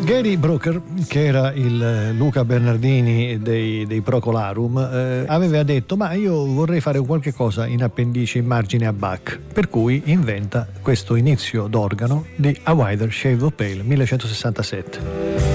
Gary Brooker, che era il Luca Bernardini dei Procolarum, aveva detto: ma io vorrei fare qualche cosa in appendice in margine a Bach, per cui inventa questo inizio d'organo di A Wider Shade of Pale, 1967.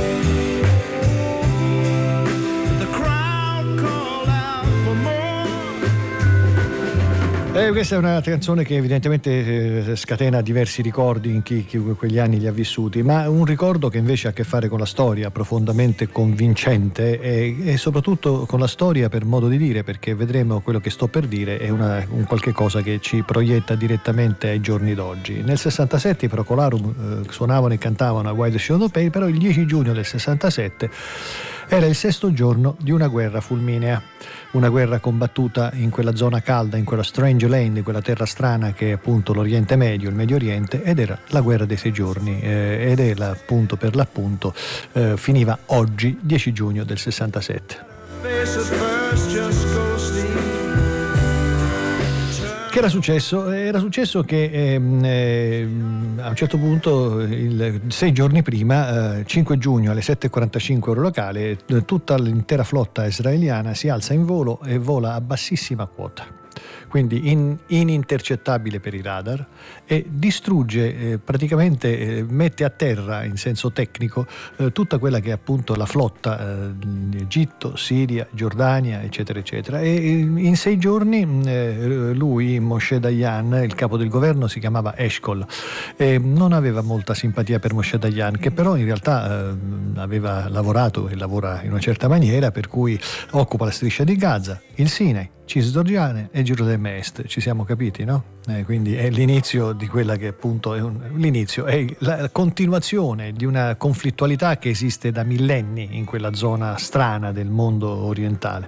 Questa è una canzone che evidentemente scatena diversi ricordi in chi quegli anni li ha vissuti, ma un ricordo che invece ha a che fare con la storia, profondamente convincente e soprattutto con la storia, per modo di dire, perché vedremo quello che sto per dire è un qualche cosa che ci proietta direttamente ai giorni d'oggi. Nel 67 i Procolarum suonavano e cantavano A Wider Shade of Pale, però il 10 giugno del 67 era il 6° giorno di una guerra fulminea, una guerra combattuta in quella zona calda, in quella strange land, in quella terra strana che è appunto l'Oriente Medio, il Medio Oriente, ed era la guerra dei 6 giorni, ed era appunto per l'appunto finiva oggi, 10 giugno del 67. Che era successo? Era successo che a un certo punto, 6 giorni prima, 5 giugno alle 7:45 ora locale, tutta l'intera flotta israeliana si alza in volo e vola a bassissima quota, quindi inintercettabile per i radar, e distrugge praticamente, mette a terra in senso tecnico tutta quella che è appunto la flotta di Egitto, Siria, Giordania, eccetera eccetera. E in 6 giorni lui, Moshe Dayan, il capo del governo, si chiamava Eshkol, non aveva molta simpatia per Moshe Dayan, che però in realtà aveva lavorato e lavora in una certa maniera, per cui occupa la striscia di Gaza, il Sinai, Cisgiordania e Gerusalemme Est. Ci siamo capiti, no? Quindi è l'inizio di quella che appunto è l'inizio, è la continuazione di una conflittualità che esiste da millenni in quella zona strana del mondo orientale,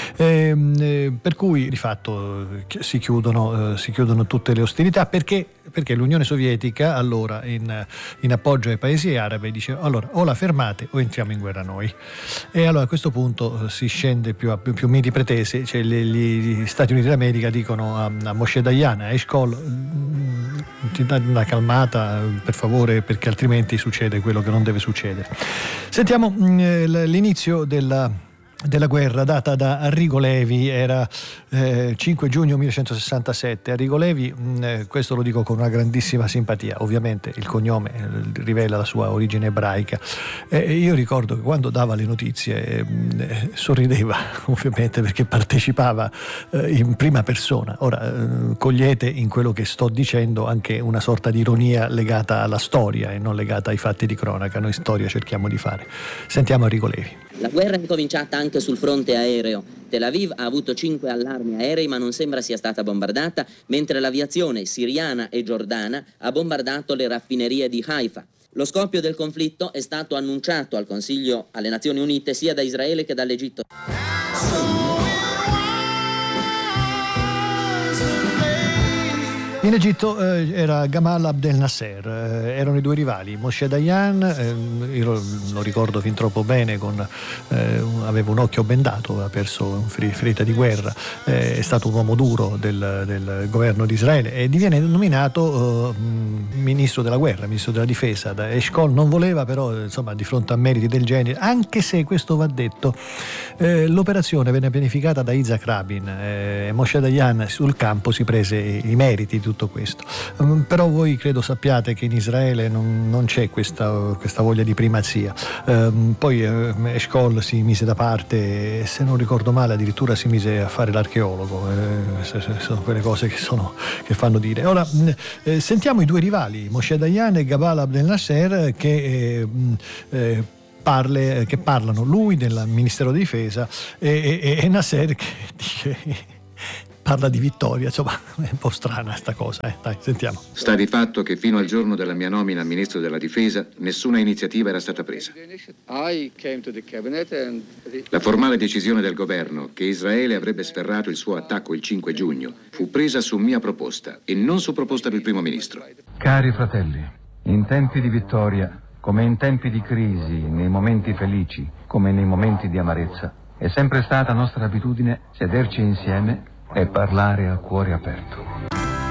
per cui di fatto si chiudono tutte le ostilità, perché l'Unione Sovietica allora in appoggio ai paesi arabi dice: allora o la fermate o entriamo in guerra noi. E allora a questo punto si scende più miti pretese, cioè gli Stati Uniti d'America dicono a Moshe Dayan, a Eshkol: ti dà una calmata per favore, perché altrimenti succede quello che non deve succedere. Sentiamo l'inizio della guerra, data da Arrigo Levi, era 5 giugno 1967. Arrigo Levi, questo lo dico con una grandissima simpatia, ovviamente il cognome rivela la sua origine ebraica. Io ricordo che quando dava le notizie sorrideva, ovviamente, perché partecipava in prima persona. Ora cogliete in quello che sto dicendo anche una sorta di ironia legata alla storia e non legata ai fatti di cronaca. Noi storia cerchiamo di fare. Sentiamo Arrigo Levi. La guerra è cominciata anche sul fronte aereo. Tel Aviv ha avuto 5 allarmi aerei, ma non sembra sia stata bombardata, mentre l'aviazione siriana e giordana ha bombardato le raffinerie di Haifa. Lo scoppio del conflitto è stato annunciato al Consiglio alle Nazioni Unite sia da Israele che dall'Egitto. In Egitto era Gamal Abdel Nasser, erano i due rivali, Moshe Dayan, io lo ricordo fin troppo bene, aveva un occhio bendato, aveva perso ferita di guerra, è stato un uomo duro del governo di Israele e diviene nominato ministro della guerra, ministro della difesa. Da Eshkol non voleva, però insomma, di fronte a meriti del genere, anche se questo va detto, l'operazione venne pianificata da Yitzhak Rabin, Moshe Dayan sul campo si prese i meriti di tutto questo. Però voi credo sappiate che in Israele non c'è questa voglia di primazia. Poi Eshkol si mise da parte e, se non ricordo male, addirittura si mise a fare l'archeologo. Sono quelle cose che fanno dire. Ora sentiamo i due rivali, Moshe Dayan e Gamal Abdel Nasser, che parlano, lui del Ministero di Difesa e Nasser che dice, parla di vittoria, insomma è un po' strana sta cosa, dai, sentiamo. Sta di fatto che fino al giorno della mia nomina a Ministro della Difesa nessuna iniziativa era stata presa. La formale decisione del governo che Israele avrebbe sferrato il suo attacco il 5 giugno fu presa su mia proposta e non su proposta del Primo Ministro. Cari fratelli, in tempi di vittoria, come in tempi di crisi, nei momenti felici, come nei momenti di amarezza, è sempre stata nostra abitudine sederci insieme e parlare a cuore aperto.